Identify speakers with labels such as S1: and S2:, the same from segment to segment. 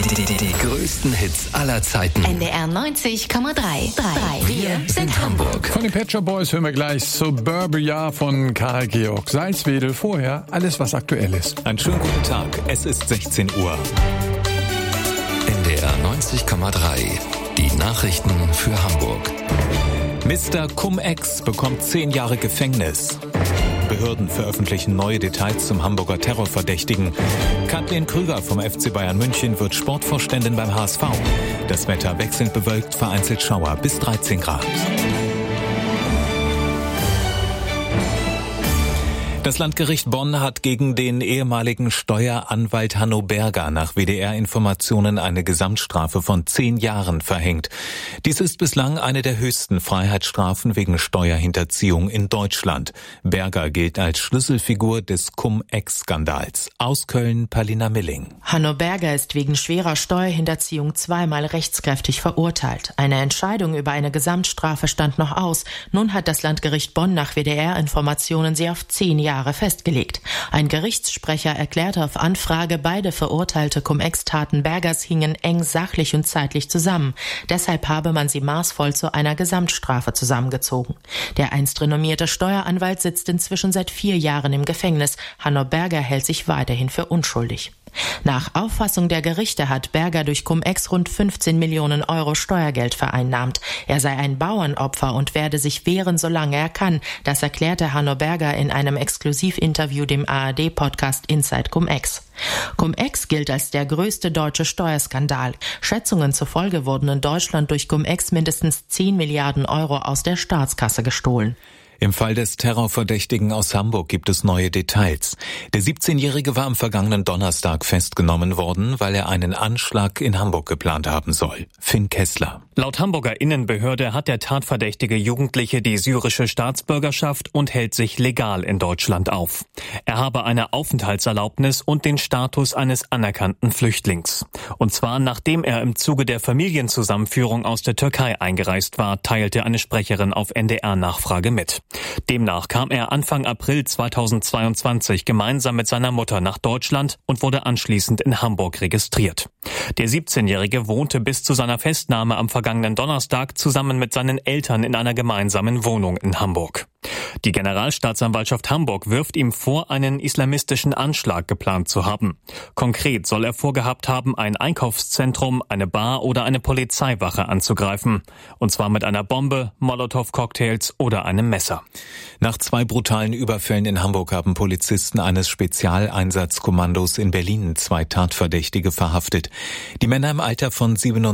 S1: Die größten Hits aller Zeiten.
S2: NDR 90,3. Wir sind Hamburg.
S3: Von den Pet Shop Boys hören wir gleich Suburbia von Karl Georg Salzwedel. Vorher alles, was aktuell ist.
S4: Einen schönen guten Tag. Es ist 16 Uhr.
S1: NDR 90,3. Die Nachrichten für Hamburg.
S4: Mr. Cum-Ex bekommt 10 Jahre Gefängnis. Behörden veröffentlichen neue Details zum Hamburger Terrorverdächtigen. Kathleen Krüger vom FC Bayern München wird Sportvorständin beim HSV. Das Wetter wechselnd bewölkt, vereinzelt Schauer bis 13 Grad. Das Landgericht Bonn hat gegen den ehemaligen Steueranwalt Hanno Berger nach WDR-Informationen eine Gesamtstrafe von 10 Jahren verhängt. Dies ist bislang eine der höchsten Freiheitsstrafen wegen Steuerhinterziehung in Deutschland. Berger gilt als Schlüsselfigur des Cum-Ex-Skandals. Aus Köln, Palina Milling.
S5: Hanno Berger ist wegen schwerer Steuerhinterziehung zweimal rechtskräftig verurteilt. Eine Entscheidung über eine Gesamtstrafe stand noch aus. Nun hat das Landgericht Bonn nach WDR-Informationen sie auf 10 Jahre festgelegt. Ein Gerichtssprecher erklärte auf Anfrage, beide verurteilte Cum-Ex-Taten Bergers hingen eng sachlich und zeitlich zusammen. Deshalb habe man sie maßvoll zu einer Gesamtstrafe zusammengezogen. Der einst renommierte Steueranwalt sitzt inzwischen seit 4 Jahren im Gefängnis. Hanno Berger hält sich weiterhin für unschuldig. Nach Auffassung der Gerichte hat Berger durch Cum-Ex rund 15 Millionen Euro Steuergeld vereinnahmt. Er sei ein Bauernopfer und werde sich wehren, solange er kann. Das erklärte Hanno Berger in einem Exklusivinterview dem ARD-Podcast Inside Cum-Ex. Cum-Ex gilt als der größte deutsche Steuerskandal. Schätzungen zufolge wurden in Deutschland durch Cum-Ex mindestens 10 Milliarden Euro aus der Staatskasse gestohlen.
S4: Im Fall des Terrorverdächtigen aus Hamburg gibt es neue Details. Der 17-Jährige war am vergangenen Donnerstag festgenommen worden, weil er einen Anschlag in Hamburg geplant haben soll. Finn Kessler.
S6: Laut Hamburger Innenbehörde hat der tatverdächtige Jugendliche die syrische Staatsbürgerschaft und hält sich legal in Deutschland auf. Er habe eine Aufenthaltserlaubnis und den Status eines anerkannten Flüchtlings. Und zwar nachdem er im Zuge der Familienzusammenführung aus der Türkei eingereist war, teilte eine Sprecherin auf NDR-Nachfrage mit. Demnach kam er Anfang April 2022 gemeinsam mit seiner Mutter nach Deutschland und wurde anschließend in Hamburg registriert. Der 17-Jährige wohnte bis zu seiner Festnahme am vergangenen Donnerstag zusammen mit seinen Eltern in einer gemeinsamen Wohnung in Hamburg. Die Generalstaatsanwaltschaft Hamburg wirft ihm vor, einen islamistischen Anschlag geplant zu haben. Konkret soll er vorgehabt haben, ein Einkaufszentrum, eine Bar oder eine Polizeiwache anzugreifen. Und zwar mit einer Bombe, Molotow-Cocktails oder einem Messer.
S4: Nach 2 brutalen Überfällen in Hamburg haben Polizisten eines Spezialeinsatzkommandos in Berlin 2 Tatverdächtige verhaftet. Die Männer im Alter von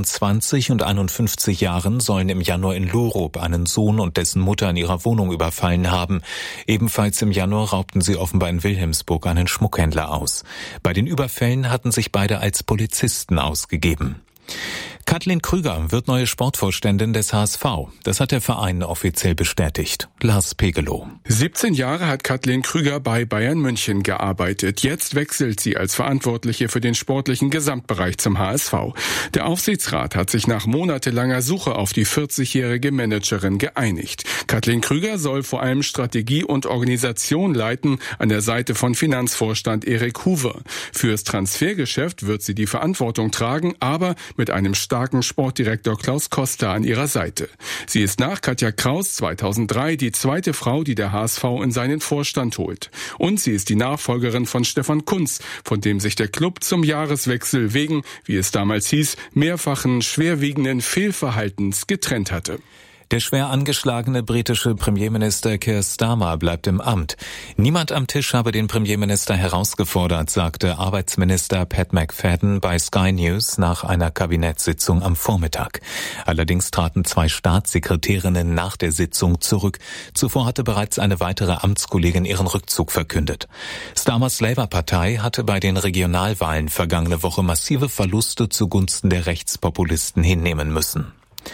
S4: 27 und 51 Jahren sollen im Januar in Lurup einen Sohn und dessen Mutter in ihrer Wohnung überfallen haben. Ebenfalls im Januar raubten sie offenbar in Wilhelmsburg einen Schmuckhändler aus. Bei den Überfällen hatten sich beide als Polizisten ausgegeben. Kathleen Krüger wird neue Sportvorständin des HSV. Das hat der Verein offiziell bestätigt. Lars Pegelow.
S7: 17 Jahre hat Kathleen Krüger bei Bayern München gearbeitet. Jetzt wechselt sie als Verantwortliche für den sportlichen Gesamtbereich zum HSV. Der Aufsichtsrat hat sich nach monatelanger Suche auf die 40-jährige Managerin geeinigt. Kathleen Krüger soll vor allem Strategie und Organisation leiten, an der Seite von Finanzvorstand Erik Huwe. Fürs Transfergeschäft wird sie die Verantwortung tragen, aber mit einem starken Sportdirektor Klaus Koster an ihrer Seite. Sie ist nach Katja Kraus 2003 die zweite Frau, die der HSV in seinen Vorstand holt. Und sie ist die Nachfolgerin von Stefan Kuntz, von dem sich der Club zum Jahreswechsel wegen, wie es damals hieß, mehrfachen schwerwiegenden Fehlverhaltens getrennt hatte.
S4: Der schwer angeschlagene britische Premierminister Keir Starmer bleibt im Amt. Niemand am Tisch habe den Premierminister herausgefordert, sagte Arbeitsminister Pat McFadden bei Sky News nach einer Kabinettssitzung am Vormittag. Allerdings traten 2 Staatssekretärinnen nach der Sitzung zurück. Zuvor hatte bereits eine weitere Amtskollegin ihren Rückzug verkündet. Starmers Labour-Partei hatte bei den Regionalwahlen vergangene Woche massive Verluste zugunsten der Rechtspopulisten hinnehmen müssen.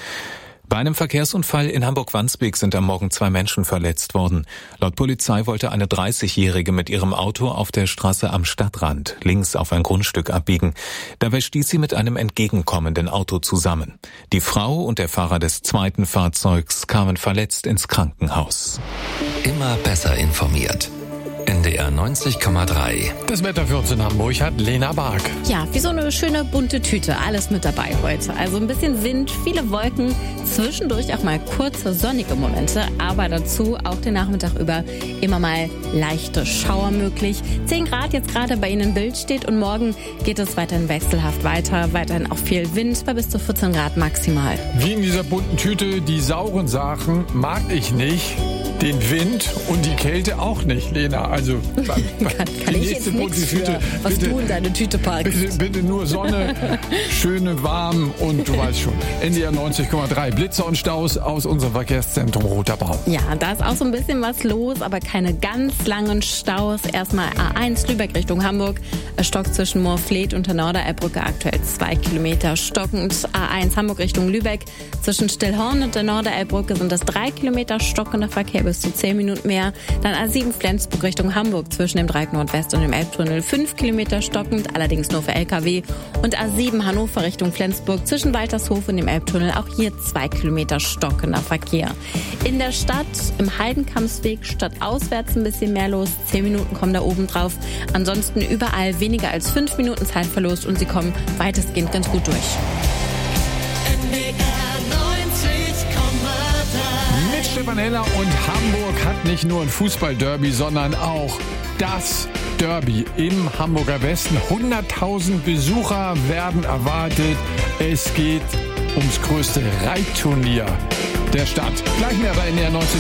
S4: Bei einem Verkehrsunfall in Hamburg-Wandsbek sind am Morgen 2 Menschen verletzt worden. Laut Polizei wollte eine 30-Jährige mit ihrem Auto auf der Straße am Stadtrand links auf ein Grundstück abbiegen. Dabei stieß sie mit einem entgegenkommenden Auto zusammen. Die Frau und der Fahrer des zweiten Fahrzeugs kamen verletzt ins Krankenhaus.
S1: Immer besser informiert. NDR 90,3.
S3: Das Wetter für uns in Hamburg hat Lena Bark.
S8: Ja, wie so eine schöne bunte Tüte. Alles mit dabei heute. Also ein bisschen Wind, viele Wolken, zwischendurch auch mal kurze sonnige Momente, aber dazu auch den Nachmittag über immer mal leichte Schauer möglich. 10 Grad jetzt gerade bei Ihnen im Bild steht und morgen geht es weiterhin wechselhaft weiter. Weiterhin auch viel Wind bei bis zu 14 Grad maximal.
S3: Wie in dieser bunten Tüte, die sauren Sachen mag ich nicht. Den Wind und die Kälte auch nicht, Lena. Also
S8: kann ich jetzt nichts für, was bitte, du in deine Tüte packst.
S3: Bitte nur Sonne, schöne, warm und du weißt schon. NDR 90,3. Blitze und Staus aus unserem Verkehrszentrum Roter Baum.
S8: Ja, da ist auch so ein bisschen was los, aber keine ganz langen Staus. Erstmal A1 Lübeck Richtung Hamburg. Stock zwischen Moorfleet und der Norderelbbrücke aktuell 2 Kilometer stockend. A1 Hamburg Richtung Lübeck. Zwischen Stillhorn und der Norderelbbrücke sind das 3 Kilometer stockender Verkehr bis zu 10 Minuten mehr. Dann A7 Flensburg Richtung Hamburg zwischen dem Dreieck Nordwest und dem Elbtunnel 5 Kilometer stockend, allerdings nur für LKW. Und A7 Hannover Richtung Flensburg zwischen Waltershof und dem Elbtunnel auch hier 2 Kilometer stockender Verkehr. In der Stadt im Heidenkampsweg stadtauswärts ein bisschen mehr los. 10 Minuten kommen da oben drauf. Ansonsten überall weniger als 5 Minuten Zeitverlust und Sie kommen weitestgehend ganz gut durch.
S3: Mit Stefan Heller und Hamburg hat nicht nur ein Fußball-Derby, sondern auch das Derby im Hamburger Westen. 100.000 Besucher werden erwartet. Es geht ums größte Reitturnier der Stadt. Gleich mehr bei NDR 90,3.